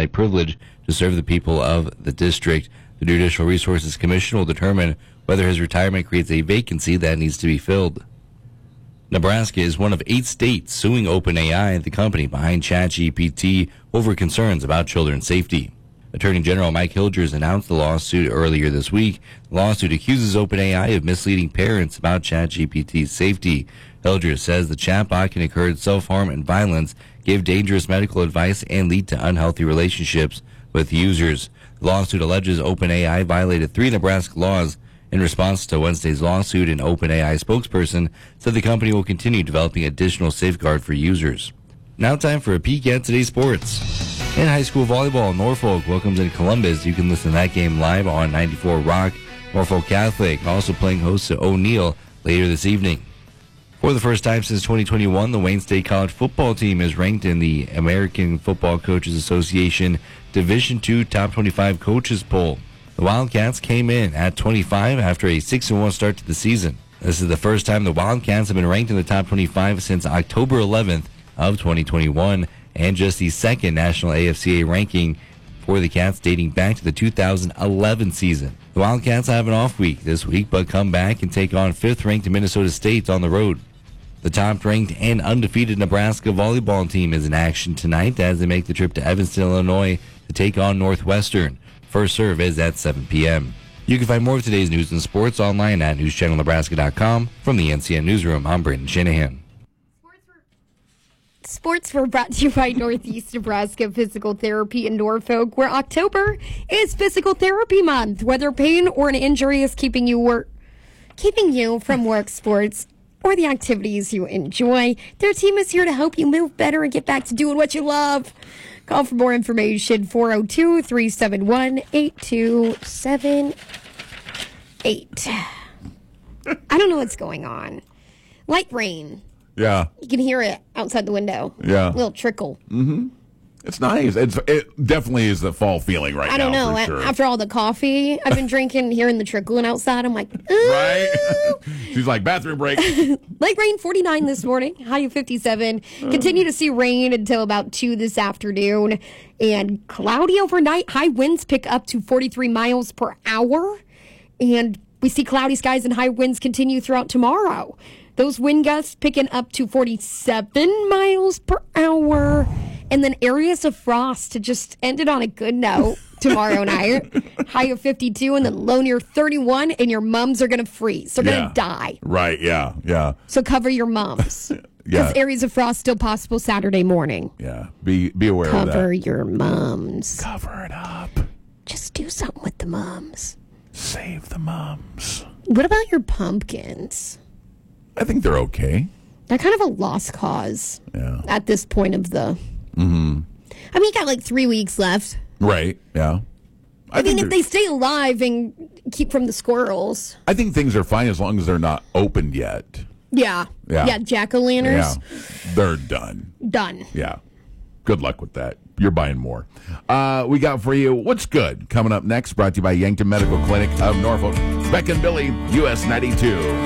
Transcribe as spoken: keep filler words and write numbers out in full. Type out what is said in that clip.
a privilege to serve the people of the district. The Judicial Resources Commission will determine whether his retirement creates a vacancy that needs to be filled. Nebraska is one of eight states suing OpenAI, the company behind ChatGPT, over concerns about children's safety. Attorney General Mike Hilgers announced the lawsuit earlier this week. The lawsuit accuses OpenAI of misleading parents about ChatGPT's safety. Hilgers says the chatbot can encourage self-harm and violence, give dangerous medical advice, and lead to unhealthy relationships with users. The lawsuit alleges OpenAI violated three Nebraska laws. In response to Wednesday's lawsuit, an OpenAI spokesperson said the company will continue developing additional safeguard for users. Now time for a peek at today's sports. In high school volleyball, Norfolk welcomes in Columbus. You can listen to that game live on ninety-four Rock. Norfolk Catholic also playing host to O'Neill later this evening. For the first time since twenty twenty-one, the Wayne State College football team is ranked in the American Football Coaches Association Division two Top twenty-five Coaches Poll. The Wildcats came in at twenty-five after a six and one start to the season. This is the first time the Wildcats have been ranked in the top twenty-five since October eleventh of twenty twenty-one, and just the second national A F C A ranking for the Cats dating back to the two thousand eleven season. The Wildcats have an off week this week, but come back and take on fifth-ranked Minnesota State on the road. The top-ranked and undefeated Nebraska volleyball team is in action tonight as they make the trip to Evanston, Illinois to take on Northwestern. First serve is at seven p.m. You can find more of today's news and sports online at news channel nebraska dot com. From the N C N Newsroom, I'm Brandon Shanahan. Sports were brought to you by Northeast Nebraska Physical Therapy in Norfolk, where October is Physical Therapy Month. Whether pain or an injury is keeping you work, keeping you from work, sports, or the activities you enjoy, their team is here to help you move better and get back to doing what you love. Call for more information, four oh two, three seven one, eight two seven eight. I don't know what's going on. Light rain. Yeah. You can hear it outside the window. Yeah. A little trickle. Mm-hmm. It's nice. It's, it definitely is the fall feeling right now. I don't now, know. for sure. After all the coffee I've been drinking, hearing the trickling outside, I'm like, ooh. Right? She's like, bathroom break. Light rain, forty-nine this morning, high of fifty-seven. Continue to see rain until about two this afternoon. And cloudy overnight, high winds pick up to forty-three miles per hour. And we see cloudy skies and high winds continue throughout tomorrow. Those wind gusts picking up to forty-seven miles per hour. And then areas of frost to just end it on a good note tomorrow night. High of fifty-two and then low near thirty-one, and your mums are going to freeze. They're yeah. going to die. Right, yeah, yeah. So cover your mums. Yeah. Because areas of frost still possible Saturday morning. Yeah, be be aware cover of that. Cover your mums. Cover it up. Just do something with the mums. Save the mums. What about your pumpkins? I think they're okay. They're kind of a lost cause yeah. at this point of the... Mm-hmm. I mean, you got like three weeks left. Right, yeah. I, I mean, if they stay alive and keep from the squirrels. I think things are fine as long as they're not opened yet. Yeah. Yeah. Yeah, jack-o'-lanterns. Yeah. They're done. Done. Yeah. Good luck with that. You're buying more. Uh, we got for you What's Good coming up next, brought to you by Yankton Medical Clinic of Norfolk. Beck and Billy, U S ninety-two.